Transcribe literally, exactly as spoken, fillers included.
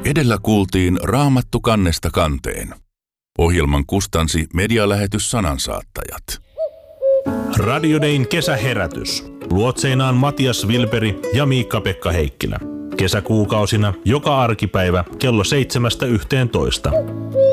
Edellä kuultiin Raamattu kannesta kanteen. Ohjelman kustansi medialähetys Sanansaattajat. Radio Dayn kesäherätys. Luotseinaan Matias Vilperi ja Miikka-Pekka Heikkilä. Kesäkuukausina joka arkipäivä kello seitsemästä yhteentoista.